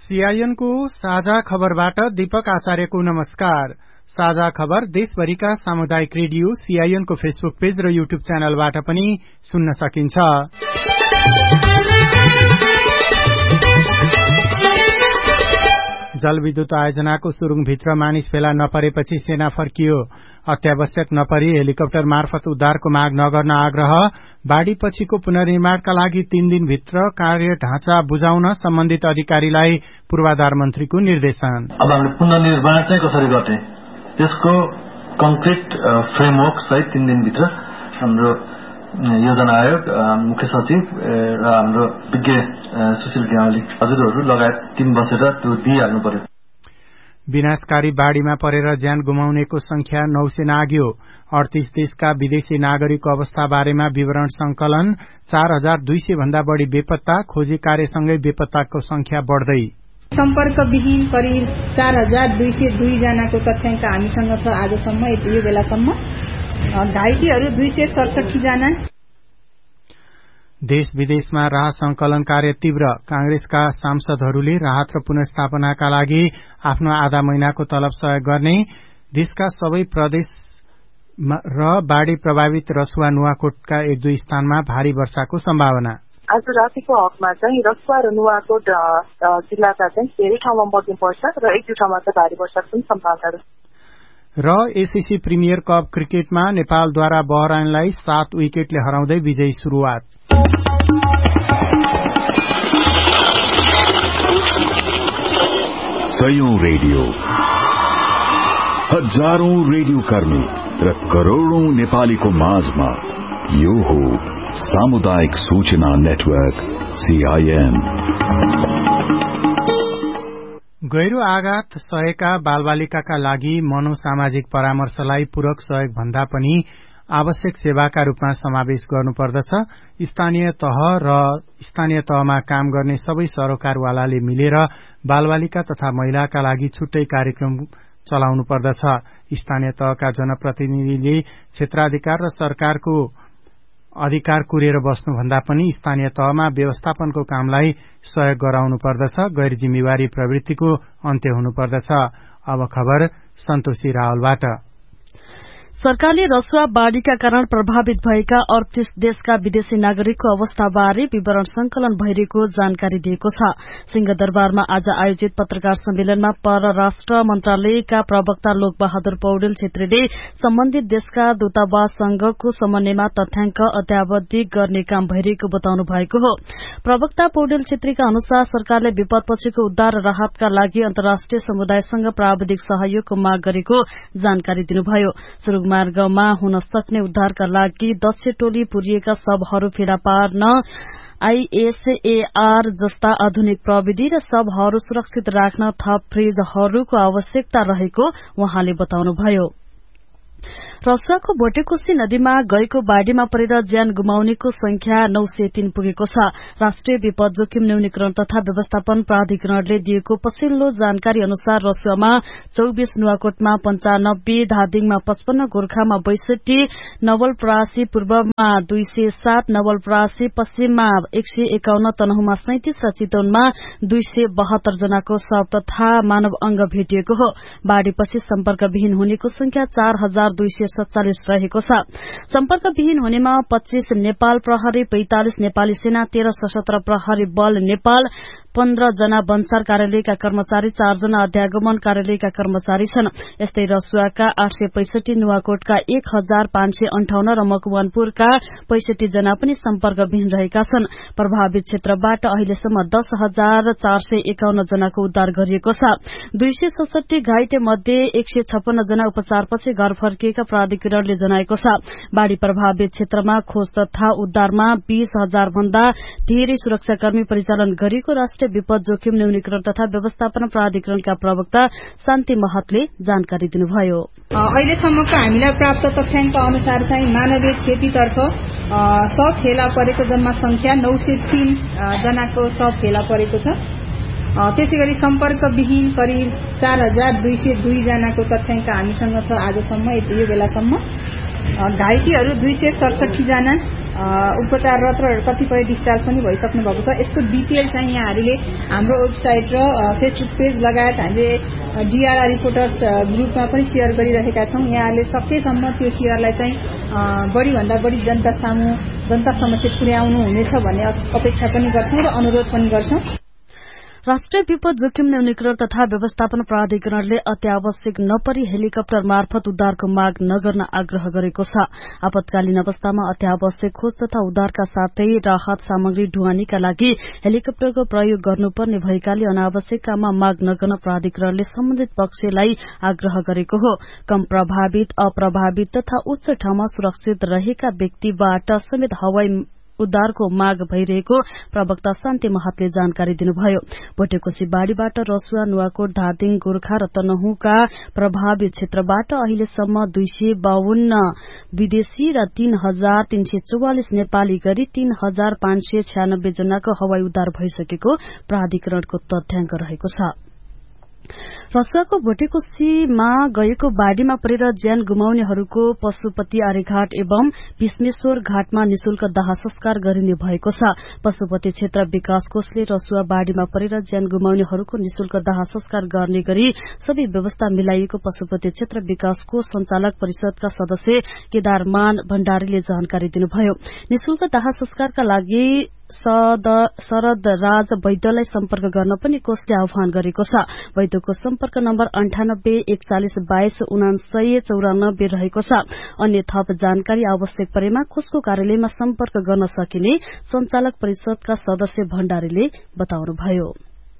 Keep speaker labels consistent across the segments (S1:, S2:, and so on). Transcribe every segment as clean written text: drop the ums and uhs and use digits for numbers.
S1: CIN को साझा खबरबाट दीपक आचार्यको नमस्कार। साझा खबर देशभरिका सामुदायिक रेडियो सीआईएन को फेसबुक पेज र युट्युब च्यानलबाट पनि सुन्न सकिन्छ। जलविद्युत आयोजनाको सुरुङभित्र मानिस फेला नपरेपछि सेना फर्कियो। अत्यावश्यक नपरी हेलिकप्टर मार्फत उद्धारको माग नगर्न आग्रह। बाढ़ीपछिको पुनर्निर्माणका लागि 3 दिनभित्र कार्य ढाँचा बुझाउन सम्बन्धित अधिकारीलाई पूर्वाधार मन्त्रीको निर्देशन।
S2: अब हामीले पुनर्निर्माण चाहिँ कसरी गर्ने त्यसको कंक्रिट फ्रेमवर्क सहित 3 दिनभित्र हाम्रो योजना आयोग मुख्य सचिव र हाम्रो विज्ञ सुशील ग्यावाली हजुरहरू लगायत टिम बसेर त्यो दिइहाल्नु पर्यो।
S1: विनाशकारी बाढ़ीमा परेर ज्यान गुमाउनेको संख्या 900 नाग्यो। 38 देशका विदेशी नागरिकको अवस्था बारेमा विवरण संकलन। 4200 भन्दा बढ़ी बेपत्ता। खोजी कार्यसँगै बेपत्ताको संख्या बढ़दै।
S3: सम्पर्कविहीन करिब 4202 जनाको तथ्याङ्क हामीसँग छ आजसम्म यो बेलासम्म। घाइतेहरू 267 जना।
S1: देश विदेशमा राहत संकलन कार्य तीव्र। कांग्रेसका सांसदहरूले राहत र पुनर्स्थापनाका लागि आफ्नो आधा महिनाको तलब सहयोग गर्ने। देशका सबै प्रदेश र बाढ़ी प्रभावित रसुवा नुवाकोटका 1-2 स्थानमा भारी वर्षाको सम्भावना।
S4: आज रातिको हकमा चाहिँ रसुवा र नुवाकोट जिल्लाका चाहिँ धेरै ठाउँमा मध्यम वर्षा र 1-2 ठाउँमा चाहिँ भारी वर्षाको पनि सम्भावना
S1: र एसीसी प्रिमियर कप क्रिकेटमा नेपालद्वारा बहराइनलाई 7 विकेटले हराउँदै विजयी सुरुवात।
S5: सयौं रेडियो, हजारौं रेडियो कर्मी र करोड़ौं नेपालीको माझमा यो हो सामुदायिक सूचना नेटवर्क सीआईएन।
S1: गैरो आघात सहेका बालबालिकाका लागि मनोसामाजिक परामर्शलाई पूरक सहयोग भन्दा पनि आवश्यक सेवाका रूपमा समावेश गर्नुपर्दछ। स्थानीय तहमा काम गर्ने सबै सरोकारवालाले मिलेर बालबालिका तथा महिलाका लागि छुट्टै कार्यक्रम चलाउनु पर्दछ। स्थानीय तहका जनप्रतिनिधिले क्षेत्राधिकार र सरकारको अधिकार कुरेर बस्नुभन्दा पनि स्थानीय तहमा व्यवस्थापनको कामलाई सहयोग गराउनु पर्दछ। गैर जिम्मेवारी प्रवृत्तिको अन्त्य हुनुपर्दछ। अब खबर सन्तोषी रावलबाट।
S6: सरकारले रसुवा बाढ़ीका कारण प्रभावित भएका 38 देशका विदेशी नागरिकको अवस्थाबारे विवरण संकलन भइरहेको जानकारी दिएको छ। सिंहदरबारमा आज आयोजित पत्रकार सम्मेलनमा परराष्ट्र मन्त्रालयका प्रवक्ता लोकबहादुर पौडेल छेत्रीले सम्बन्धित देशका दूतावाससँगको समन्वयमा तथ्याङ्क अद्यावधिक गर्ने काम भइरहेको बताउनु भएको हो। प्रवक्ता पौडेल छेत्रीका अनुसार सरकारले विपदपछिको उद्धार र राहतका लागि अन्तर्राष्ट्रिय समुदायसँग प्राविधिक सहयोगको माग गरेको जानकारी दिनुभयो। मार्गमा हुन सक्ने उद्धारका लागि दक्ष टोली पुरिएका शवहरू फेला पार्न आईएसएआर जस्ता आधुनिक प्रविधि र शवहरू सुरक्षित राख्न थप फ्रिजहरूको आवश्यकता रहेको उहाँले बताउनुभयो। रसुवाको भोटेकोशी नदीमा गएको बाढ़ीमा परेर ज्यान गुमाउनेको संख्या 903 पुगेको छ। राष्ट्रिय विपद जोखिम न्यूनीकरण तथा व्यवस्थापन प्राधिकरणले दिएको पछिल्लो जानकारी अनुसार रसुवामा 24, नुवाकोटमा 95, धादिङमा 55, गोर्खामा 62, नवलपरासी पूर्वमा 207, नवलपरासी पश्चिममा 151, तनहुमा 37 र चितवनमा 272 जनाको शव तथा मानव अंग भेटिएको हो। बाढ़ीपछि सम्पर्कविहीन हुनेको संख्या 4247 रहेको छ। सम्पर्कविहीन हुनेमा 25 नेपाल प्रहरी, 45 नेपाली सेना, 13 सशस्त्र प्रहरी बल नेपाल, 15 जना वनसार कार्यालयका कर्मचारी, 4 जना अध्यागमन कार्यालयका कर्मचारी छन्। यस्तै रसुवाका 865, नुवाकोटका 1558 र मकवानपुरका 65 जना पनि सम्पर्कविहीन रहेका छन्। प्रभावित क्षेत्रबाट अहिलेसम्म 10,451 जनाको उद्धार गरिएको छ। 267 घाइते मध्ये 156 जना उपचारपछि घर फर्किएका प्राधिकरणले जनाएको छ। बाढ़ी प्रभावित क्षेत्रमा खोज तथा उद्धारमा 20,000 भन्दा धेरै सुरक्षाकर्मी परिचालन गरिएको राष्ट्रिय विपद जोखिम न्यूनीकरण तथा व्यवस्थापन प्राधिकरणका प्रवक्ता शान्ति महतले जानकारी दिनुभयो।
S3: अहिलेसम्मको हामीलाई प्राप्त तथ्याङ्क अनुसार चाहिँ मानवीय क्षतितर्फ शव फेला परेको जम्मा संख्या 903 जनाको शव फेला परेको छ। त्यसैगरी सम्पर्कविहीन करिब 4202 जनाको तथ्याङ्क हामीसँग छ आजसम्म यो बेलासम्म। घाइतेहरू 267 जना। उपचाररत र कतिपय डिस्चार्ज पनि भइसक्नु भएको छ। यसको डिटेल चाहिँ यहाँहरूले हाम्रो वेबसाइट र फेसबुक पेज लगायत हामीले DRR रिपोर्टर्स ग्रुपमा पनि सेयर गरिरहेका छौँ। यहाँहरूले सकेसम्म त्यो सेयरलाई चाहिँ बढीभन्दा बढी जनता समक्ष पुर्याउनु हुनेछ भन्ने अपेक्षा पनि गर्छौं र अनुरोध पनि गर्छौं।
S6: राष्ट्रिय विपद जोखिम न्यूनीकरण तथा व्यवस्थापन प्राधिकरणले अत्यावश्यक नपरी हेलिकप्टर मार्फत उद्धारको माग नगर्न आग्रह गरेको छ। आपतकालीन अवस्थामा अत्यावश्यक खोज तथा उद्धारका साथै राहत सामग्री ढुवानीका लागि हेलिकप्टरको प्रयोग गर्नुपर्ने भएकाले अनावश्यक काममा माग नगर्न प्राधिकरणले सम्बन्धित पक्षलाई आग्रह गरेको हो। कम प्रभावित, अप्रभावित तथा उच्च ठाउँमा सुरक्षित रहेका व्यक्तिबाट समेत हवाई उद्धारको माग भइरहेको प्रवक्ता शान्ति महतले जानकारी दिनुभयो। भोटेकोशी बाढ़ीबाट रसुवा, नुवाकोट, धादिङ, गोर्खा र तनहुँका प्रभावित क्षेत्रबाट अहिलेसम्म 252 विदेशी र 3,344 नेपाली गरी 3,596 जनाको हवाई उद्धार भइसकेको प्राधिकरणको तथ्याङ्क रहेको छ। रसुवाको भोटेकोशीमा गएको बाढ़ीमा परेर ज्यान गुमाउनेहरूको पशुपति आर्यघाट एवं भीष्मेश्वर घाटमा निशुल्क दाह संस्कार गरिने भएको छ। पशुपति क्षेत्र विकास कोषले रसुवा बाढ़ीमा परेर ज्यान गुमाउनेहरूको निशुल्क दाह संस्कार गर्ने गरी सबै व्यवस्था मिलाइएको पशुपति क्षेत्र विकास कोष संचालक परिषदका सदस्य केदारमान भण्डारीले जानकारी दिनुभयो। निशुल्क दाह संस्कारका लागि शरद राज वैद्यलाई सम्पर्क गर्न पनि कोषले आह्वान गरेको छ। वैद्यको सम्पर्क नम्बर 98 41 22 99 94 रहेको छ। अन्य थप जानकारी आवश्यक परेमा कोषको कार्यालयमा सम्पर्क गर्न सकिने संचालक परिषदका सदस्य भण्डारीले बताउनुभयो।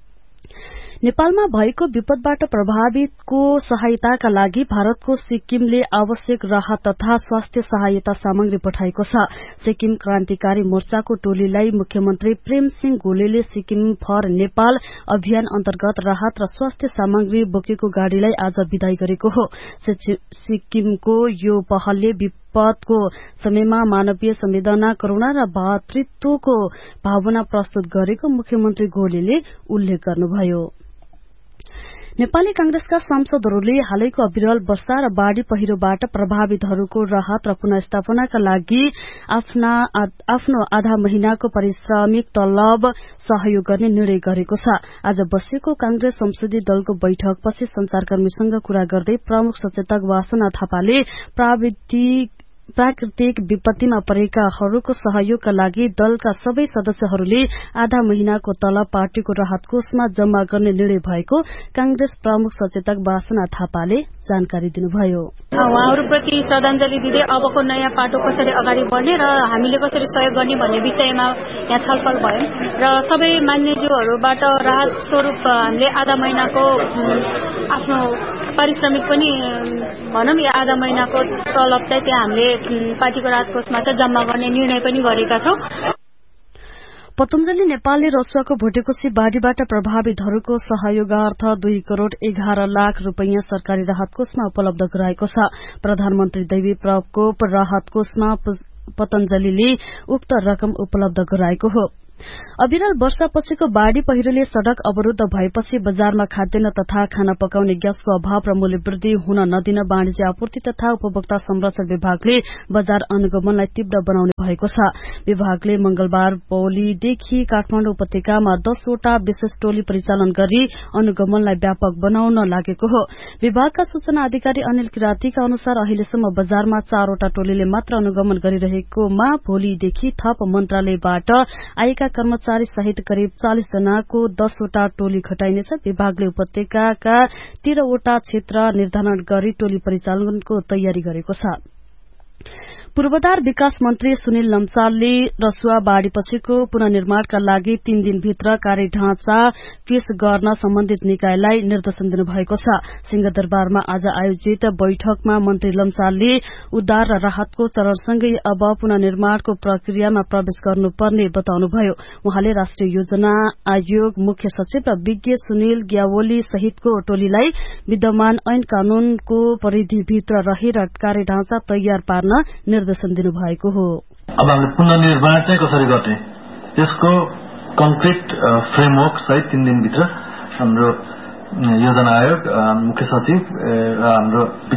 S6: नेपालमा भएको विपदबाट प्रभावितको सहायताका लागि भारतको सिक्किमले आवश्यक राहत तथा स्वास्थ्य सहायता सामग्री पठाएको छ। सिक्किम क्रान्तिकारी मोर्चाको टोलीलाई मुख्यमन्त्री प्रेम सिंह गोलेले सिक्किम फर नेपाल अभियान अन्तर्गत राहत र स्वास्थ्य सामग्री बोकेको गाड़ीलाई आज विदाई गरेको हो। सिक्किमको यो पहलले विपदको समयमा मानवीय संवेदना, करूणा र भातृत्वको भावना प्रस्तुत गरेको मुख्यमन्त्री गोलेले उल्लेख गर्नुभयो। नेपाली कांग्रेसका सांसदहरूले हालैको अविरल वर्षा र बाढ़ी पहिरोबाट प्रभावितहरूको राहत र पुनर्स्थापनाका लागि आफ्नो आधा महिनाको पारिश्रमिक तलब सहयोग गर्ने निर्णय गरेको छ। आज बसेको कांग्रेस संसदीय दलको बैठकपछि संचारकर्मीसँग कुरा गर्दै प्रमुख सचेतक वासना थापाले प्राकृतिक विपत्तिमा परेकाहरूको सहयोगका लागि दलका सबै सदस्यहरूले आधा महिनाको तलब पार्टीको राहत कोषमा जम्मा गर्ने निर्णय भएको कांग्रेस प्रमुख सचेतक वासना थापाले जानकारी दिनुभयो।
S7: उहाँहरूप्रति श्रद्धाञ्जली दिँदै अबको नयाँ पाटो कसरी अगाडि बढ्ने र हामीले कसरी सहयोग गर्ने भन्ने विषयमा यहाँ छलफल भयो र सबै मान्यज्यूहरूबाट राहत स्वरूप हामीले आधा महिनाको आफ्नो पारिश्रमिक पनि भनौं या आधा महिनाको तलब चाहिँ त्यहाँ हामीले पार्टीको राहत कोषमा चाहिँ जम्मा गर्ने निर्णय पनि गरेका छौं।
S6: पतञ्जलि नेपालले रसुवाको भोटेकोशी बाढ़ीबाट प्रभावितहरूको सहयोगार्थ 2 करोड़ 11 लाख रूपैयाँ सरकारी राहत कोषमा उपलब्ध गराएको छ। प्रधानमन्त्री दैवी प्रकोप राहत कोषमा पतञ्जलिले उक्त रकम उपलब्ध गराएको हो। अविरल वर्षापछिको बाढ़ी पहिरोले सड़क अवरूद्ध भएपछि बजारमा खाद्यान्न तथा खाना पकाउने ग्यासको अभाव र मूल्य वृद्धि हुन नदिन वाणिज्य आपूर्ति तथा उपभोक्ता संरक्षण विभागले बजार अनुगमनलाई तीव्र बनाउने भएको छ। विभागले मंगलबार भोलिदेखि काठमाडौँ उपत्यकामा 10 वटा विशेष टोली परिचालन गरी अनुगमनलाई व्यापक बनाउन लागेको हो। विभागका सूचना अधिकारी अनिल किरातीका अनुसार अहिलेसम्म बजारमा 4 वटा टोलीले मात्र अनुगमन गरिरहेकोमा भोलिदेखि थप मन्त्रालयबाट आएका कर्मचारी सहित करिब 40 जनाको 10 वटा टोली खटाइनेछ। विभागले उपत्यकाका 13 वटा क्षेत्र निर्धारण गरी टोली परिचालनको तयारी गरेको छ। पूर्वाधार विकास मन्त्री सुनिल लम्सालले रसुवा बाढ़ीपछिको पुनर्निर्माणका लागि 3 दिनभित्र कार्यढाँचा पेश गर्न सम्बन्धित निकायलाई निर्देशन दिनुभएको छ। सिंहदरबारमा आज आयोजित बैठकमा मन्त्री लम्सालले उद्धार र राहतको चरणसँगै अब पुनर्निर्माणको प्रक्रियामा प्रवेश गर्नुपर्ने बताउनुभयो। उहाँले राष्ट्रिय योजना आयोग मुख्य सचिव र विज्ञ सुनिल ग्यावली सहितको टोलीलाई विद्यमान ऐन कानूनको परिधिभित्र रहेर कार्यढाँचा तयार पार्न निर्देशन दिनुभएको हो।
S2: अब हामीले पुनर्निर्माण चाहिँ कसरी गर्ने यसको कन्क्रिट फ्रेमवर्क सहित 3 दिनभित्र हाम्रो योजना आयोग मुख्य सचिव र हाम्रो विज्ञ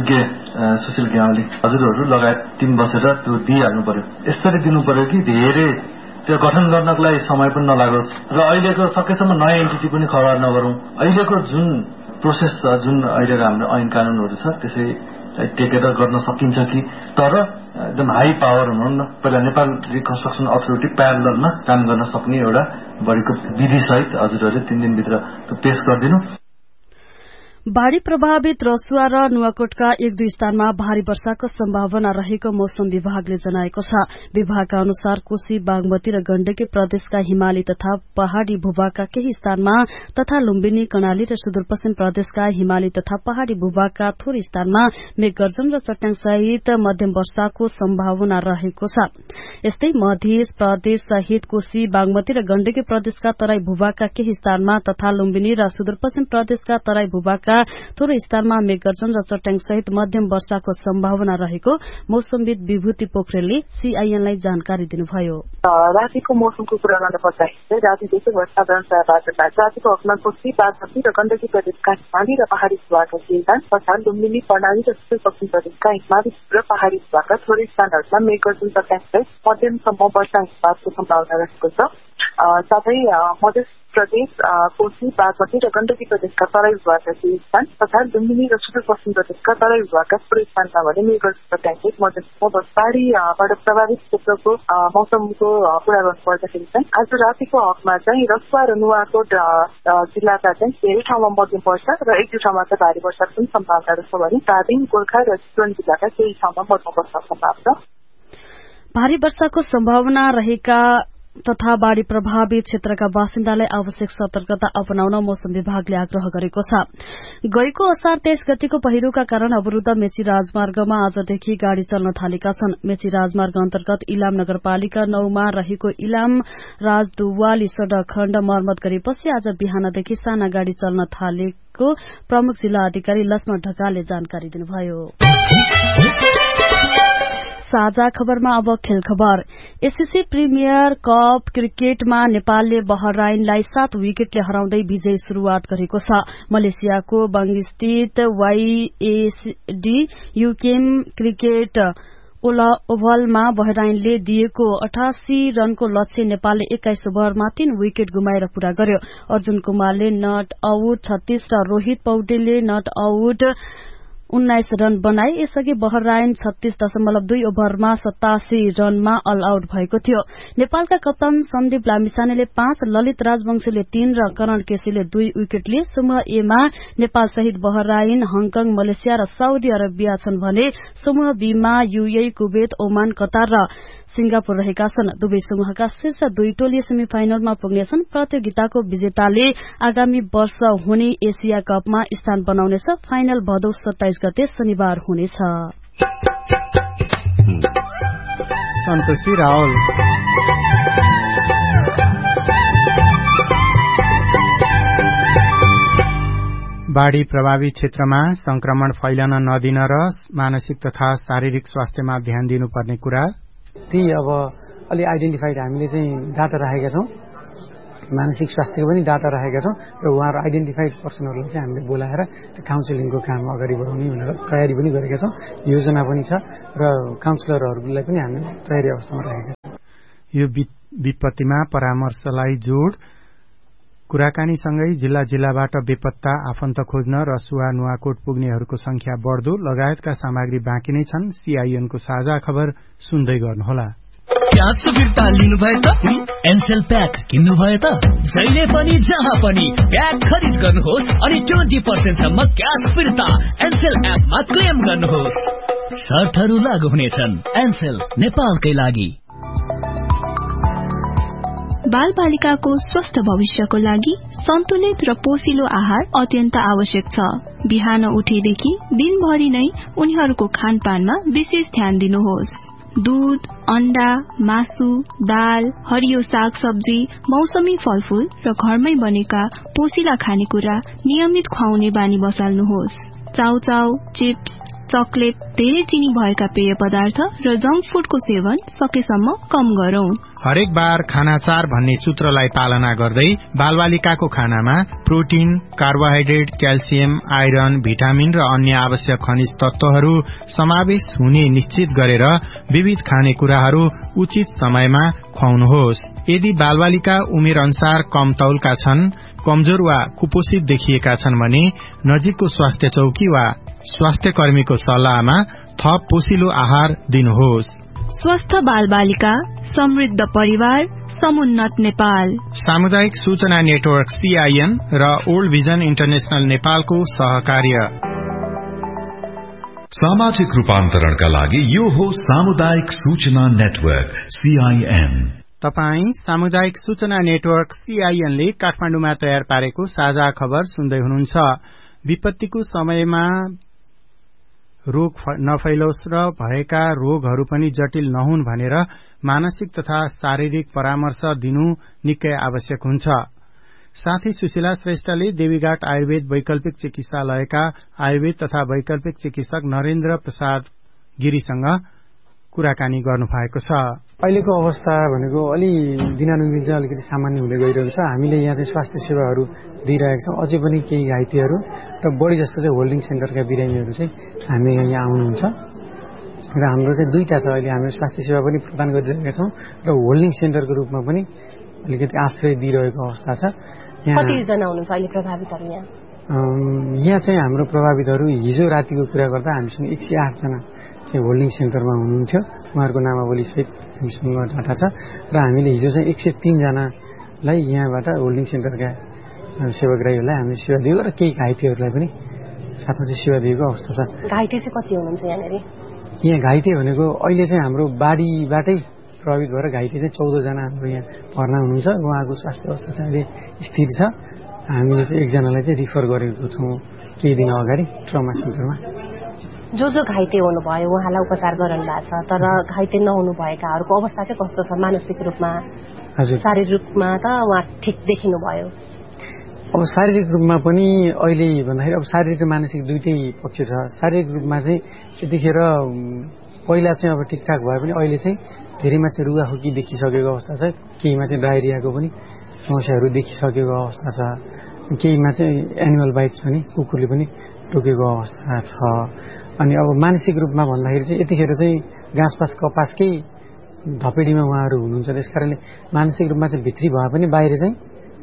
S2: सुशील ग्यावाली हजुरहरू लगायत टिम बसेर त्यो दिइहाल्नु पर्यो। यसरी दिनु पर्यो कि धेरै त्यो गठन गर्नको लागि समय पनि नलागोस् र अहिलेको सकेसम्म नयाँ एन्टिटी पनि खडा नगरौं। अहिलेको जुन प्रोसेस छ, जुन अहिलेको हाम्रो ऐन कानूनहरू छ त्यसै टेकेर गर्न सकिन्छ कि, तर एकदम हाई पावर हुनु न। पहिला नेपाल रिकन्स्ट्रक्सन अथोरिटी प्यारललमा काम गर्न सक्ने एउटा बढीको विधि सहित हजुरहरूले 3 दिनभित्र पेश गरिदिनु।
S6: बाढ़ी प्रभावित रसुवा र नुवाकोटका 1-2 स्थानमा भारी वर्षाको सम्भावना रहेको मौसम विभागले जनाएको छ। विभागका अनुसार कोशी, बागमती र गण्डकी प्रदेशका हिमाली तथा पहाड़ी भूभागका केही स्थानमा तथा लुम्बिनी, कर्णाली र सुदूरपश्चिम प्रदेशका हिमाली तथा पहाड़ी भूभागका थोरै स्थानमा मेघगर्जन र चट्याङ सहित मध्यम वर्षाको सम्भावना रहेको छ। यस्तै मध्य प्रदेश सहित कोशी, बागमती र गण्डकी प्रदेशका तराई भूभागका केही स्थानमा तथा लुम्बिनी र सुदूरपश्चिम प्रदेशका तराई भूभागका थोरै स्थानमा मेघगर्जन र चट्याङ सहित मध्यम वर्षाको सम्भावना रहेको मौसमविद विभूति पोखरेलले सीआईएनलाई जानकारी दिनुभयो।
S4: रातिको मौसमको कुरा गर्नुपर्दा रातिदेखि साधारण रातिको हकमा कोशी, बागमती र गण्डकी प्रदेशका हिमाली र पहाड़ी भूभागका केही स्थान तथा लुम्बिनी, कर्णाली र सुदूरपश्चिम प्रदेशका हिमाली र पहाड़ी भूभागका थोरै स्थानहरूमा मेघगर्जन चट्याङ सहित मध्यमसम्म वर्षा हिमपातको सम्भावना रहेको छ। साथै मध्य प्रदेश, कोशी, बागमती र गण्डकी प्रदेशका तराई भूभागका केही स्थान तथा लुम्बिनी र सुदूरपश्चिम प्रदेशका तराई भूभागका थोरै स्थानमा भने मेघगर्जन चट्याङ मध्यमसम्म बाढ़ीबाट प्रभावित क्षेत्रको मौसमको कुरा गर्नुपर्दाखेरि चाहिँ आज रातिको हकमा चाहिँ रसुवा र नुवाकोट जिल्लाका चाहिँ धेरै ठाउँमा मध्यम वर्षा र 1-2 ठाउँमा चाहिँ भारी वर्षाको पनि सम्भावना रहेछ भने धादिङ, गोर्खा र चितवन जिल्लाका केही ठाउँमा मध्यम वर्षाको सम्भावना।
S6: भारी वर्षाको सम्भावना रहेका तथा बाढ़ी प्रभावित क्षेत्रका बासिन्दालाई आवश्यक सतर्कता अपनाउन मौसम विभागले आग्रह गरेको छ। गएको असार 23 गतिको पहिरोका कारण अवरूद्ध मेची राजमार्गमा आजदेखि गाड़ी चल्न थालेका छन्। मेची राजमार्ग अन्तर्गत इलाम नगरपालिका 9 मा रहेको इलाम राजदुवाली सड़क खण्ड मर्मत गरेपछि आज बिहानदेखि साना गाड़ी चल्न थालेको प्रमुख जिल्ला अधिकारी लक्ष्मण ढकालले जानकारी दिनुभयो। साझा खबरमा अब खेल खबर। एससीसी प्रिमियर कप क्रिकेटमा नेपालले बहराइनलाई 7 विकेटले हराउँदै विजयी शुरूआत गरेको छ। मलेसियाको बंगस्थित वाईएसडी युकेम क्रिकेट ओभलमा बहराइनले दिएको 88 रनको लक्ष्य नेपालले 21 ओभरमा 3 विकेट गुमाएर पूरा गर्यो। अर्जुन कुमारले नट आउट 36 र रोहित पौडेलले नट आउट 19 रन बनाए। यसअघि बहराइन 36.2 ओभरमा 87 रनमा अल आउट भएको थियो। नेपालका कप्तान सन्दीप लामिछानेले 5, ललित राजवंशीले 3 र करण केसीले 2 विकेट लिए। समूह ए मा नेपाल सहित बहराइन, हङकङ, मलेसिया र साउदी अरबिया छन् भने समूह बी मा यूएई, कुवेत, ओमान, कतार र सिंगापुर रहेका छन्। दुवै समूहका शीर्ष 2 टोली सेमिफाइनलमा पुग्नेछन्। प्रतियोगिताको विजेताले आगामी वर्ष हुने एशिया कपमा स्थान बनाउनेछ। फाइनल भदौ 27 गते शनिबार हुनेछ।
S1: सन्तोषी रावल। बाढ़ी प्रभावित क्षेत्रमा संक्रमण फैलन नदिन र मानसिक तथा शारीरिक स्वास्थ्यमा ध्यान दिनुपर्ने कुरा
S8: ती अब अलि आइडेन्टिफाइड हामीले चाहिँ डाटा राखेका छौं। मानसिक स्वास्थ्यको पनि डाटा राखेका छौं र उहाँहरू आइडेन्टिफाइड पर्सनहरूलाई चाहिँ हामीले बोलाएर त्यो काउन्सिलिङको काम अगाडि बढाउने भनेर तयारी पनि गरेका छौं। योजना पनि छ र काउन्सिलरहरूलाई पनि हामी तयारी अवस्थामा राखेका छौं।
S1: यो विपत्तिमा परामर्शलाई जोड कुराकानीसँगै जिल्लाबाट बेपत्ता आफन्त खोज्न रसुवा नुवाकोट पुग्नेहरूको संख्या बढ्दो लगायतका सामग्री बाँकी नै छन्। सीआईएनको साझा खबर सुन्दै गर्नुहोला।
S9: क्यास फिर्ता लिनुभयो त एनसेल प्याक किन्नुभयो त जहिले पनि जहाँ पनि प्याक खरिद गर्नुहोस् अनि 20% सम्म क्यास फिर्ता एनसेल एपमा क्लेम गर्नुहोस्। शर्तहरू लागू हुनेछन्। एनसेल नेपालकै लागि।
S10: बाल बालिकाको स्वस्थ भविष्यको लागि सन्तुलित र पोषिलो आहार अत्यन्त आवश्यक छ। बिहान उठेदेखि दिनभरि नै उनीहरूको खानपानमा विशेष ध्यान दिनुहोस्। दूध, अण्डा, मासु, दाल, हरियो साग सब्जी, मौसमी फलफूल र घरमै बनेका पोषिला खानेकुरा नियमित खुवाउने बानी बसाल्नुहोस्। चाउचाउ, चिप्स, चकलेट, धेरै चिनी भएका पेय पदार्थ र जंक फूडको सेवन सकेसम्म कम गरौं।
S1: हरेक बार खाना 4 भन्ने सूत्रलाई पालना गर्दै बालबालिकाको खानामा protein, carbohydrate, calcium, iron, vitamin र अन्य आवश्यक खनिज तत्वहरू समावेश हुने निश्चित गरेर विविध खानेकुराहरू उचित समयमा खुवाउनुहोस्। यदि बालबालिका उमेर अनुसार कम तौलका छन्, कमजोर वा कुपोषित देखिएका छन् भने नजिकको स्वास्थ्य चौकी वा स्वास्थ्य कर्मीको सल्लाहमा थप पोषिलो आहार दिनुहोस्।
S10: स्वस्थ बालबालिका, समृद्ध परिवार, समुन्नत नेपाल।
S1: सामुदायिक सूचना नेटवर्क CIN र ओल्ड भिजन इन्टरनेशनल नेपालको सहकार्य।
S5: सामाजिक रूपान्तरणका लागि यो हो सामुदायिक सूचना नेटवर्क CIN।
S1: तपाई सामुदायिक सूचना नेटवर्क CIN ले काठमाडौँमा तयार पारेको साझा खबर सुन्दै हुनुहुन्छ। विपत्तिको समयमा रोग नफैलोस् र भएका रोगहरू पनि जटिल नहुन् भनेर मानसिक तथा शारीरिक परामर्श दिनु निकै आवश्यक हुन्छ। साथै सुशीला श्रेष्ठले देवीघाट आयुर्वेद वैकल्पिक चिकित्सालयका आयुर्वेद तथा वैकल्पिक चिकित्सक नरेन्द्र प्रसाद गिरीसँग कुराकानी गर्नु भएको छ।
S8: अहिलेको अवस्था भनेको अलि दिनानुदिन चाहिँ अलिकति सामान्य हुँदै गइरहेको छ। हामीले यहाँ चाहिँ स्वास्थ्य सेवाहरू दिइरहेका छौँ। अझै पनि केही घाइतेहरू र बढी जस्तो चाहिँ होल्डिङ सेन्टरका बिरामीहरू चाहिँ हामी यहाँ आउनुहुन्छ र हाम्रो चाहिँ दुईटा छ। अहिले हामीले स्वास्थ्य सेवा पनि प्रदान गरिरहेका छौँ र होल्डिङ सेन्टरको रूपमा पनि अलिकति आश्रय दिइरहेको अवस्था छ।
S11: कतिजना हुनुहुन्छ अहिले प्रभावितहरू यहाँ?
S8: यहाँ चाहिँ हाम्रो प्रभावितहरू हिजो रातिको कुरा गर्दा हामीसँग 108 जना चाहिँ होल्डिङ सेन्टरमा हुनुहुन्थ्यो। उहाँहरूको नामावली सहित हामीसँग डाटा छ र हामीले हिजो चाहिँ 103 जनालाई यहाँबाट होल्डिङ सेन्टरका सेवाग्राहीहरूलाई हामीले सेवा दियो र केही घाइतेहरूलाई पनि साथमा चाहिँ सेवा दिएको अवस्था छ।
S11: घाइते चाहिँ कति हुनुहुन्छ यहाँनिर?
S8: यहाँ घाइते भनेको अहिले चाहिँ हाम्रो बाढीबाटै प्रभावित भएर घाइते चाहिँ 14 जना हाम्रो यहाँ भर्ना हुनुहुन्छ। उहाँको स्वास्थ्य अवस्था चाहिँ अहिले स्थिर छ। हामीले चाहिँ एकजनालाई चाहिँ रिफर गरेको छौँ केही दिन अगाडि ट्रमा सेन्टरमा।
S11: जो घाइते हुनुभयो उहाँलाई उपचार गराउनु भएको छ, तर घाइते नहुनु भएकाहरूको अवस्था चाहिँ कस्तो छ? मानसिक रूपमा, शारीरिक रूपमा त उहाँ ठिक देखिनु भयो?
S8: अब शारीरिक रूपमा पनि अहिले भन्दाखेरि अब शारीरिक र मानसिक दुईटै पक्ष छ। शारीरिक रूपमा चाहिँ त्यतिखेर पहिला चाहिँ अब ठिकठाक भए पनि अहिले चाहिँ धेरैमा चाहिँ रुगाखोकी देखिसकेको अवस्था छ। केहीमा चाहिँ डायरियाको पनि समस्याहरू देखिसकेको अवस्था छ। केहीमा चाहिँ एनिमल बाइट्स पनि कुकुरले पनि टोकेको अवस्था छ। अनि अब मानसिक रूपमा भन्दाखेरि चाहिँ यतिखेर चाहिँ घाँसपास कपासकै धपेडीमा उहाँहरू हुनुहुन्छ। त्यसकारणले मानसिक रूपमा चाहिँ भित्री भए पनि बाहिर चाहिँ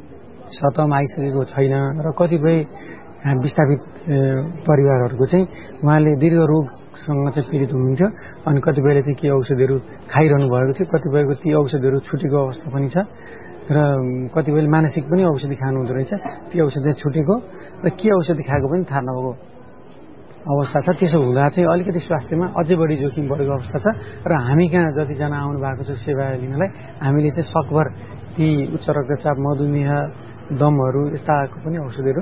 S8: सतहमा आइसकेको छैन र कतिपय विस्थापित परिवारहरूको चाहिँ उहाँले दीर्घ रोगसँग चाहिँ पीडित हुनुहुन्थ्यो। अनि कतिपयले चाहिँ केही औषधिहरू खाइरहनु भएको थियो, कतिपयको ती औषधिहरू छुटेको अवस्था पनि छ र कतिपयले मानसिक पनि औषधि खानु हुँदो रहेछ। ती औषधि छुटेको र के औषधि खाएको पनि थाहा नभएको अवस्था छ। त्यसो हुँदा चाहिँ अलिकति स्वास्थ्यमा अझै बढी जोखिम बढेको अवस्था छ र हामी कहाँ जतिजना आउनु भएको छ सेवा लिनलाई हामीले चाहिँ सकभर ती उच्च रक्तचाप, मधुमेह, दमहरू यस्ताको पनि औषधिहरू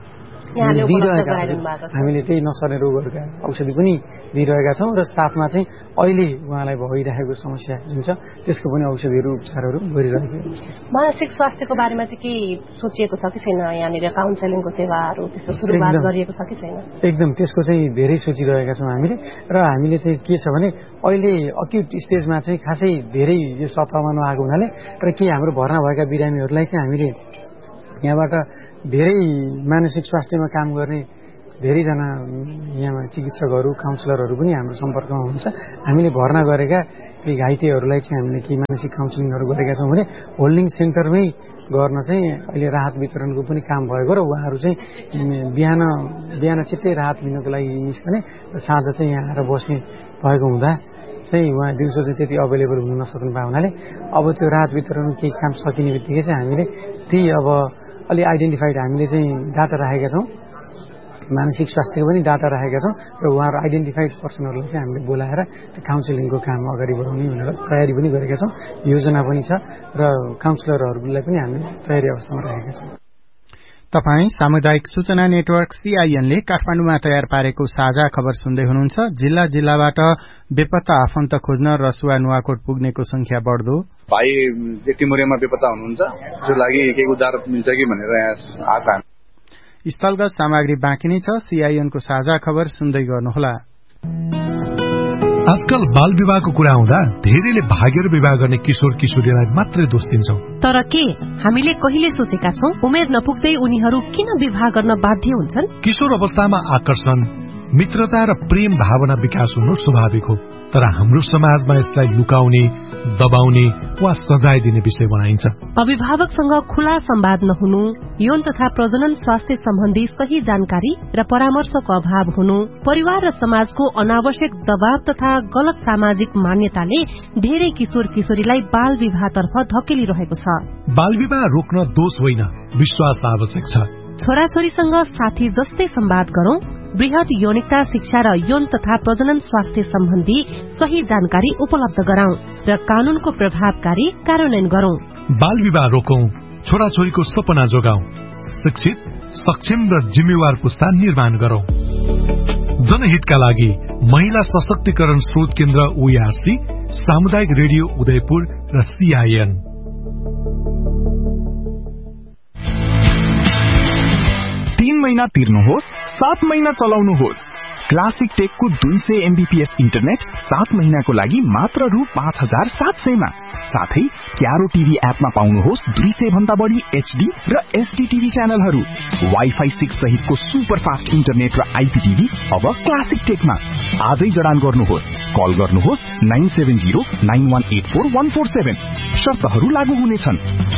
S8: हामीले त्यही नसर्ने रोगहरूका औषधि पनि दिइरहेका छौँ र साथमा चाहिँ अहिले उहाँलाई भइरहेको समस्या जुन छ त्यसको पनि औषधिहरू उपचारहरू गरिरहेको छ।
S11: मानसिक स्वास्थ्यको बारेमा चाहिँ के सोचिएको छ कि छैन? यहाँनिर काउन्सेलिङको सेवाहरू त्यस्तो सुरुवात गरिएको छ कि छैन?
S8: एकदम त्यसको चाहिँ धेरै सोचिरहेका छौँ हामीले र हामीले चाहिँ के छ भने अहिले अक्युट स्टेजमा चाहिँ खासै धेरै यो सतहमा नआएको हुनाले र केही हाम्रो भर्ना भएका बिरामीहरूलाई चाहिँ हामीले यहाँबाट धेरै मानसिक स्वास्थ्यमा काम गर्ने धेरैजना यहाँ चिकित्सकहरू, काउन्सिलरहरू पनि हाम्रो सम्पर्कमा हुनुहुन्छ। हामीले भर्ना गरेका ती घाइतेहरूलाई चाहिँ हामीले केही मानसिक काउन्सिलिङहरू गरेका छौँ भने होल्डिङ सेन्टरमै गर्न चाहिँ अहिले राहत वितरणको पनि काम भएको र उहाँहरू चाहिँ बिहान छिट्टै राहत लिनको लागि निस्कने र साँझ चाहिँ यहाँ आएर बस्ने भएको हुँदा चाहिँ उहाँ दिउँसो चाहिँ त्यति अभाइलेबल हुन नसक्नु भएको हुनाले अब त्यो राहत वितरण केही काम सकिने बित्तिकै चाहिँ हामीले ती अब अलि आइडेन्टिफाइड हामीले चाहिँ डाटा राखेका छौँ, मानसिक स्वास्थ्यको पनि डाटा राखेका छौँ र उहाँहरू आइडेन्टिफाइड पर्सनहरूलाई चाहिँ हामीले बोलाएर त्यो काउन्सिलिङको काम अगाडि बढाउने भनेर तयारी पनि गरेका छौँ। योजना पनि छ र काउन्सिलरहरूलाई पनि हामीले तयारी अवस्थामा राखेका छौँ।
S1: तपाई सामुदायिक सूचना नेटवर्क CIN ले काठमाडौँमा तयार पारेको साझा खबर सुन्दै हुनुहुन्छ। जिल्ला जिल्लाबाट बेपत्ता आफन्त खोज्न रसुवा नुवाकोट पुग्नेको संख्या बढ्दो।
S12: भाइ टिमुरेमा बेपत्ता हुनुहुन्छ, त्यसको लागि केही उद्धार मिल्छ कि भनेर यहाँ आएका।
S1: स्थलगत सामग्री बाँकी नै छ। CIN को साझा खबर सुन्दै गर्नुहोला।
S13: आजकल बाल विवाहको कुरा आउँदा धेरैले भागेर विवाह गर्ने किशोर किशोरीलाई मात्रै दोष दिन्छौं।
S14: तर के हामीले कहिले सोचेका छौं उमेर नपुग्दै उनीहरू किन विवाह गर्न बाध्य हुन्छन्?
S13: किशोर अवस्थामा आकर्षण, मित्रता र प्रेम भावना विकास हुनु स्वाभाविक हो, तर हाम्रो समाजमा यसलाई लुकाउने, दबाउने वा सजाय दिने विषय बनाइन्छ।
S14: अभिभावकसँग खुला संवाद नहुनु, यौन तथा प्रजनन स्वास्थ्य सम्बन्धी सही जानकारी र परामर्शको अभाव हुनु, परिवार र समाजको अनावश्यक दबाव तथा गलत सामाजिक मान्यताले धेरै किशोर किशोरीलाई बाल विवाहतर्फ धकेलिरहेको छ।
S13: बाल विवाह रोक्न दोष होइन, विश्वास आवश्यक छ।
S14: छोराछोरीसँग साथी जस्तै संवाद गरौं, वृहत यौनिकता शिक्षा र यौन तथा प्रजनन स्वास्थ्य सम्बन्धी सही जानकारी उपलब्ध गराउँ र कानूनको प्रभावकारी कार्यान्वयन गरौं।
S13: बाल विवाह रोकौं, छोराछोरीको सपना जोगाउँ, शिक्षित, सक्षम र जिम्मेवार पुस्ता निर्माण गरौं। जनहितका लागि महिला सशक्तिकरण स्रोत केन्द्र ओआरसी, सामुदायिक रेडियो उदयपुर र CIN।
S15: 3 महिना तिर्नुहोस्, 7 महिना चलाउनुहोस्। क्लासिक टेकको 200 MBPS इन्टरनेट 7 महिनाको लागि मात्र रु 5700 मा। साथै क्यारो टिभी एपमा पाउनुहोस् 200 भन्दा बढी HD र SD टिभी च्यानलहरू। वाइफाई 6 सहितको सुपर फास्ट इन्टरनेट र IPTV अब क्लासिक टेकमा। आजै जडान गर्नुहोस्, कल गर्नुहोस् 9709184147। शर्तहरू लागू हुनेछन्।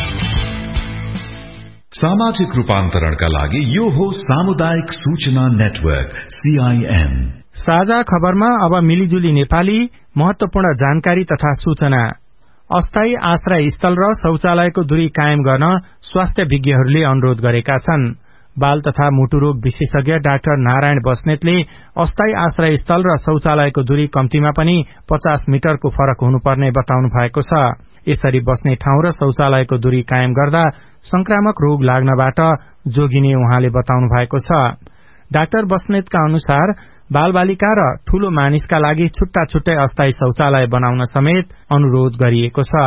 S5: सामाजिक रूपान्तरणका लागि यो हो सामुदायिक सूचना नेटवर्क CIN।
S1: साझा खबरमा अब मिलिजुली नेपाली, महत्वपूर्ण जानकारी तथा सूचना। अस्थायी आश्रय स्थल र शौचालयको दूरी कायम गर्न स्वास्थ्य विज्ञहरूले अनुरोध गरेका छन्। बाल तथा मुटुरोग विशेषज्ञ डाक्टर नारायण बस्नेतले अस्थायी आश्रय स्थल र शौचालयको दूरी कम्तीमा पनि 50 मिटरको फरक हुनुपर्ने बताउनु भएको छ। यसरी बस्ने ठाउँ र शौचालयको दूरी कायम गर्दा संक्रामक रोग लाग्नबाट जोगिने उहाँले बताउनु भएको छ। डाक्टर बस्नेतका अनुसार बालबालिका र ठूलो मानिसका लागि छुट्टा छुट्टै अस्थायी शौचालय बनाउन समेत अनुरोध गरिएको छ।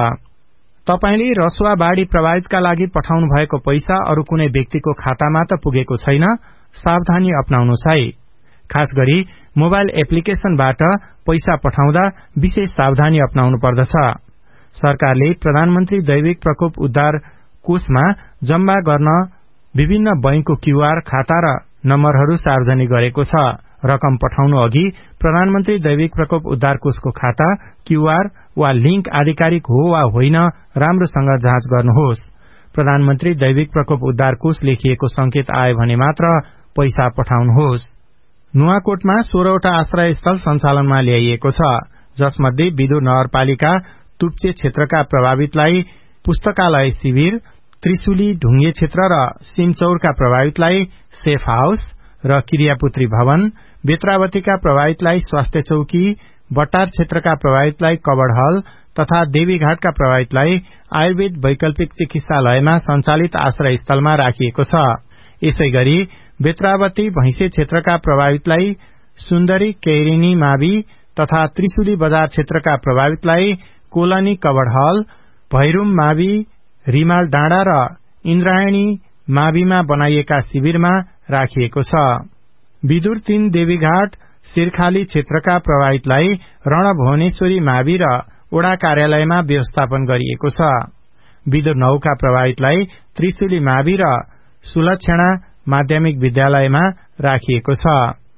S1: तपाईले रसुवा बाढ़ी प्रभावितका लागि पठाउनु भएको पैसा अरू कुनै व्यक्तिको खातामा त पुगेको छैन, सावधानी अपनाउनुहोस् है। खास गरी मोबाइल एप्लिकेशनबाट पैसा पठाउँदा विशेष सावधानी अपनाउनु पर्दछ। सरकारले प्रधानमन्त्री दैविक प्रकोप उद्धार कोषमा जम्मा गर्न विभिन्न बैंकको QR खाता र नम्बरहरू सार्वजनिक गरेको छ। रकम पठाउनु अघि प्रधानमन्त्री दैविक प्रकोप उद्धार कोषको खाता, QR वा लिंक आधिकारिक हो वा होइन राम्रोसँग जाँच गर्नुहोस्। प्रधानमन्त्री दैविक प्रकोप उद्धार कोष लेखिएको संकेत आयो भने मात्र पैसा पठाउनुहोस्। नुवाकोटमा 16 वटा आश्रय स्थल सञ्चालनमा ल्याइएको छ, जसमध्ये विदुर नगरपालिका तुप्चे क्षेत्रका प्रभावितलाई पुस्तकालय शिविर, त्रिशुली ढुङ्गे क्षेत्र र सिमचौरका प्रभावितलाई सेफ हाउस र क्रियापुत्री भवन, बेत्रावतीका प्रभावितलाई स्वास्थ्य चौकी, बट्टार क्षेत्रका प्रभावितलाई कबड हल तथा देवीघाटका प्रभावितलाई आयुर्वेद वैकल्पिक चिकित्सालयमा सञ्चालित आश्रय स्थलमा राखिएको छ। यसैगरी बेत्रावती भैंसे क्षेत्रका प्रभावितलाई सुन्दरी कैरिनी मावि तथा त्रिशुली बजार क्षेत्रका प्रभावितलाई कोलनी कबड हल, भैरूम मावि, रिमाल डाँडा र इन्द्रायणी माविमा बनाइएका शिविरमा राखिएको छ। विदुर 3 देवीघाट शिरखाली क्षेत्रका प्रभावितलाई रणभुवनेश्वरी मावि र ओडा कार्यालयमा व्यवस्थापन गरिएको छ। विदुर 9 का प्रभावितलाई त्रिशुली मावि र सुलक्षणा माध्यमिक विद्यालयमा राखिएको छ।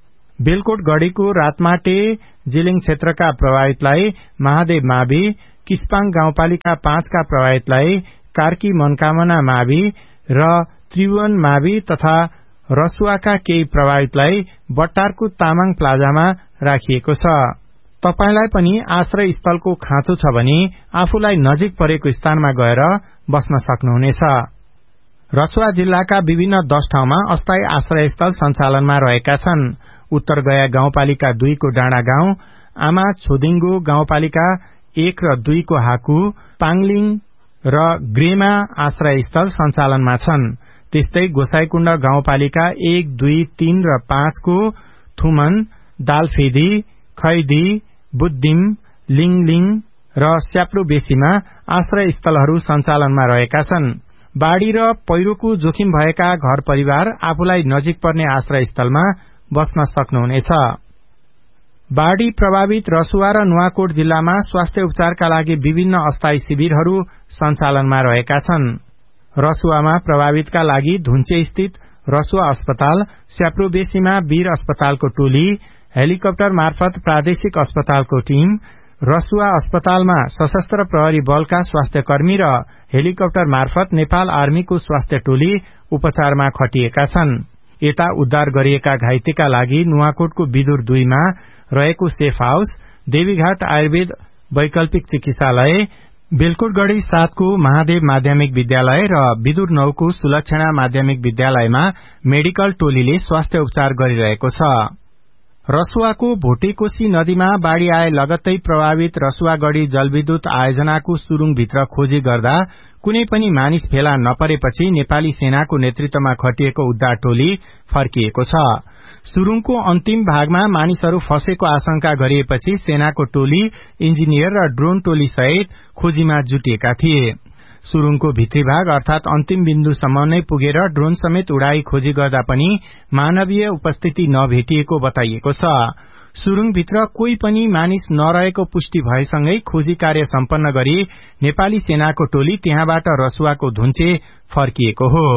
S1: बेलकोट गढ़ीको रातमाटे जिलिङ क्षेत्रका प्रभावितलाई महादेव मावि, किस्पाङ गाउँपालिका 5 का प्रभावितलाई कार्की मनकामना मावि र त्रिभुवन मावि तथा रसुवाका केही प्रभावितलाई बट्टारको तामाङ प्लाजामा राखिएको छ। तपाईलाई पनि आश्रय स्थलको खाँचो छ भने आफूलाई नजिक परेको स्थानमा गएर बस्न सक्नुहुनेछ। रसुवा जिल्लाका विभिन्न 10 ठाउँमा अस्थायी आश्रय स्थल सञ्चालनमा रहेका छन्। उत्तर गया गाउँपालिका 2 को डाँडा गाउँ, आमा छोदिङ्गो गाउँपालिका 1 र 2 को हाकु, पाङलिङ र ग्रेमा आश्रय स्थल सञ्चालनमा छन्। त्यस्तै गोसाईकुण्ड गाउँपालिका 1, 2, 3 र 5 को थुमन, दालफेदी, खैदी, बुद्धिम, लिङलिङ र स्याप्रो बेसीमा आश्रय स्थलहरू सञ्चालनमा रहेका छन्। बाढ़ी र पहिरोको जोखिम भएका घर परिवार आफूलाई नजिक पर्ने आश्रय स्थलमा बस्न सक्नुहुनेछ। बाढ़ी प्रभावित रसुवा र नुवाकोट जिल्लामा स्वास्थ्य उपचारका लागि विभिन्न अस्थायी शिविरहरू सञ्चालनमा रहेका छन्। रसुवामा प्रभावितका लागि धुन्चे स्थित रसुवा अस्पताल, स्याप्रोबेसीमा वीर अस्पतालको टोली, हेलिकप्टर मार्फत प्रादेशिक अस्पतालको टीम, रसुवा अस्पतालमा सशस्त्र प्रहरी बलका स्वास्थ्यकर्मी र हेलिकप्टर मार्फत नेपाल आर्मीको स्वास्थ्य टोली उपचारमा खटिएका छन्। यता उद्धार गरिएका घाइतेका लागि नुवाकोटको विदुर 2 मा रहेको सेफ हाउस, देवीघाट आयुर्वेद वैकल्पिक चिकित्सालय, बेलकोटगढ़ी 7 को महादेव माध्यमिक विद्यालय र विदुर 9 को सुलक्षणा माध्यमिक विद्यालयमा मेडिकल टोलीले स्वास्थ्य उपचार गरिरहेको छ। रसुवाको भोटेकोशी नदीमा बाढ़ी आए लगत्तै प्रभावित रसुवागढ़ी जलविद्युत आयोजनाको सुरुङभित्र खोजी गर्दा कुनै पनि मानिस फेला नपरेपछि नेपाली सेनाको नेतृत्वमा खटिएको उद्धार टोली फर्किएको छ। सुरुङको अन्तिम भागमा मानिसहरू फँसेको आशंका गरिएपछि सेनाको टोली, इन्जिनियर र ड्रोन टोली सहित खोजीमा जुटिएका थिए। सुरुङको भित्री भाग अर्थात अन्तिम बिन्दुसम्म नै पुगेर ड्रोन समेत उडाई खोजी गर्दा पनि मानवीय उपस्थिति नभेटिएको बताइएको छ। सुरुङभित्र कोही पनि मानिस नरहेको पुष्टि भएसँगै खोजी कार्य सम्पन्न गरी नेपाली सेनाको टोली त्यहाँबाट रसुवाको धुन्चे फर्किएको हो।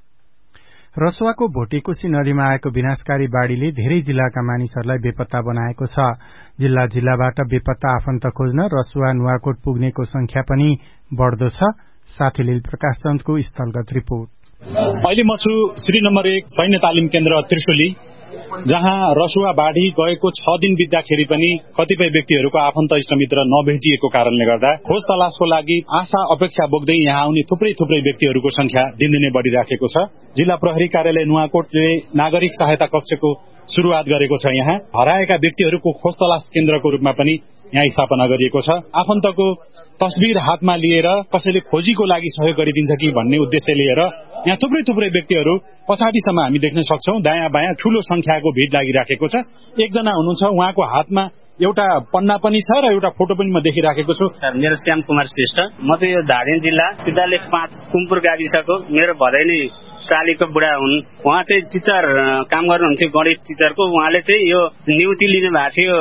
S1: रसुवाको भोटेकोशी नदीमा आएको विनाशकारी बाढ़ीले धेरै जिल्लाका मानिसहरूलाई बेपत्ता बनाएको छ। जिल्लाबाट बेपत्ता आफन्त खोज्न रसुवा नुवाकोट पुग्नेको संख्या पनि बढ्दो छ। साथी लील प्रकाश चन्दको स्थलगत रिपोर्ट।
S16: अहिले म छु श्री नम्बर 1 सैन्य तालिम केन्द्र त्रिशुली, जहाँ रसुवा बाढ़ी गएको 6 दिन बित्दाखेरि पनि कतिपय व्यक्तिहरूको आफन्त इष्टमित्र नभेटिएको कारणले गर्दा खोज तलासको लागि आशा अपेक्षा बोक्दै यहाँ आउने थुप्रै व्यक्तिहरूको संख्या दिनदिनै बढिराखेको छ। जिल्ला प्रहरी कार्यालय नुवाकोटले नागरिक सहायता कक्षको शुरूआत गरेको छ। यहाँ हराएका व्यक्तिहरूको खोज तलास केन्द्रको रूपमा पनि यहाँ स्थापना गरिएको छ। आफन्तको तस्बिर हातमा लिएर कसैले खोजीको लागि सहयोग गरिदिन्छ कि भन्ने उद्देश्य लिएर यहाँ थुप्रै व्यक्तिहरू पछाडिसम्म हामी देख्न सक्छौं। दायाँ बायाँ ठूलो संख्याको भीड़ लागिराखेको छ। एकजना हुनुहुन्छ, उहाँको हातमा एउटा पन्ना पनि छ र एउटा फोटो पनि म देखिराखेको छु।
S17: मेरो श्याम कुमार श्रेष्ठ, म चाहिँ यो धादिङ जिल्ला सिद्धालेख 5 कुमपुर गाविसको मेरो भदैनी सालीको बुढा हुन्। उहाँ चाहिँ टिचर काम गर्नुहुन्थ्यो, गणित टिचरको। उहाँले चाहिँ यो नियुक्ति लिनु भएको थियो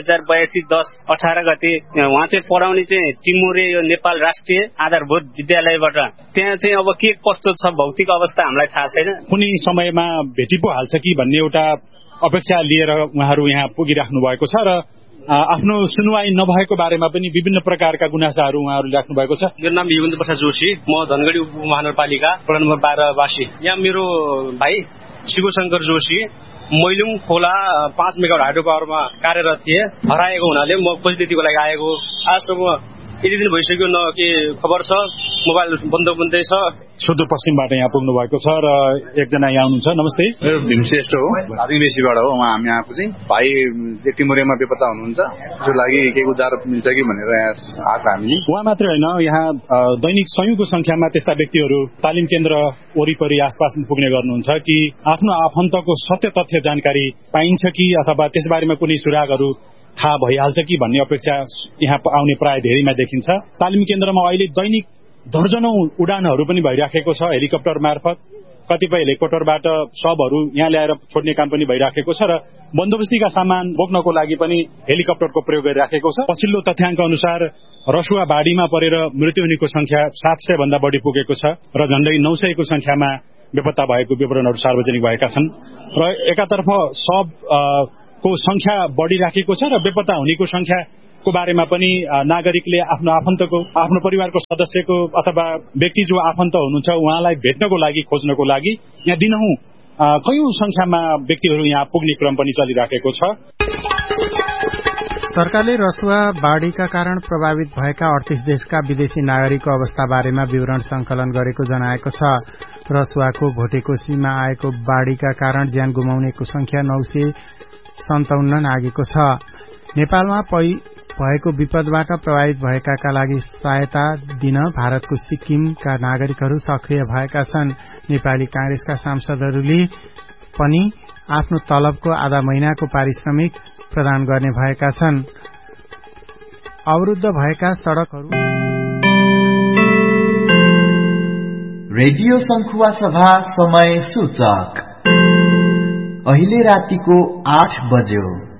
S17: 2082-10-18 गते। उहाँ चाहिँ पढाउने चाहिँ टिमुरे यो नेपाल राष्ट्रिय आधारभूत विद्यालयबाट। त्यहाँ चाहिँ अब के कस्तो छ भौतिक अवस्था हामीलाई थाहा छैन।
S16: कुनै समयमा भेटी पो हाल्छ कि भन्ने एउटा अपेक्षा लिएर उहाँहरू यहाँ पुगिराख्नु भएको छ र आफ्नो सुनवाई नभएको बारेमा पनि विभिन्न प्रकारका गुनासाहरू उहाँहरूले राख्नु भएको छ।
S18: मेरो नाम युवन्त प्रसाद जोशी, म धनगढी उपमहानगरपालिका वडा नम्बर 12 वासी। यहाँ मेरो भाइ शिवशंकर जोशी मैलुङ खोला 5 मेगावाट हाइड्रो पावरमा कार्यरत थिए। हराएको हुनाले म खोजलिदिको लागि आएको। आजसम्म यति दिन भइसक्यो, न के खबर छ, मोबाइल बन्दै छ।
S16: सुदूरपश्चिमबाट यहाँ पुग्नु भएको छ र एकजना यहाँ हुनुहुन्छ। नमस्ते,
S12: मेरो भीमश्रेष्ठ हो, आदिवासीबाट हो। उहाँ हामी आएको चाहिँ भाइ जेटिमोरेमा बेपत्ता हुनुहुन्छ, त्यसको लागि केही उद्धार मिल्छ कि भनेर यहाँ आएको हामी।
S16: उहाँ मात्रै होइन, यहाँ दैनिक सयौंको संख्यामा त्यस्ता व्यक्तिहरू तालिम केन्द्र वरिपरि आसपासमा पुग्ने गर्नुहुन्छ कि आफ्नो आफन्तको सत्य तथ्य जानकारी पाइन्छ कि अथवा त्यसबारेमा कुनै सुरागहरू थाहा भइहाल्छ कि भन्ने अपेक्षा यहाँ आउने प्राय धेरैमा देखिन्छ। तालिम केन्द्रमा अहिले दैनिक दर्जनौं उडानहरू पनि भइराखेको छ हेलिकप्टर मार्फत। कतिपय हेलिकप्टरबाट शवहरू यहाँ ल्याएर छोड्ने काम पनि भइराखेको छ र बन्दोबस्तीका सामान बोक्नको लागि पनि हेलिकप्टरको प्रयोग गरिराखेको छ। पछिल्लो तथ्याङ्क अनुसार रसुवा बाढीमा परेर मृत्यु हुनेको संख्या 700 भन्दा बढी पुगेको छ र झण्डै 900 को संख्यामा बेपत्ता भएको विवरणहरू सार्वजनिक भएका छन्। र एकातर्फ शव को संख्या बढ़िराखेको छ र बेपत्ता हुनेको संख्याको बारेमा पनि नागरिकले आफ्नो आफन्तको, आफ्नो परिवारको सदस्यको अथवा व्यक्ति जो आफन्त हुनुहुन्छ उहाँलाई भेट्नको लागि, खोज्नको लागि यहाँ दिनहुँ कयौं संख्यामा व्यक्तिहरू यहाँ पुग्ने क्रम पनि चलिराखेको छ।
S1: सरकारले रसुवा बाढ़ीका कारण प्रभावित भएका 38 देशका विदेशी नागरिकको अवस्था बारेमा विवरण संकलन गरेको जनाएको छ। रसुवाको भोटेकोशीमा आएको बाढ़ीका कारण ज्यान गुमाउनेको संख्या 957 नागेको छ। नेपालमा भएको विपदबाट प्रभावित भएकाका लागि सहायता दिन भारतको सिक्किमका नागरिकहरू सक्रिय भएका छन्। नेपाली कांग्रेसका सांसदहरूले पनि आफ्नो तलबको आधा महिनाको पारिश्रमिक प्रदान गर्ने भएका छन्। अवरुद्ध भएका सड़कहरू।
S19: रेडियो संखुवा सभा समय सूचक अहिले रातिको 8 बज्यो।